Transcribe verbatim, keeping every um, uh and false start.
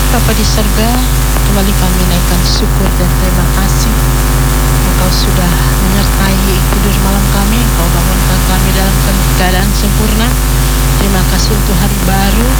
Bapa di surga, kembali kami naikkan syukur dan terima kasih. Engkau sudah menyertai tidur malam kami, Engkau bangunkan kami dalam keadaan sempurna. Terima kasih untuk hari baru,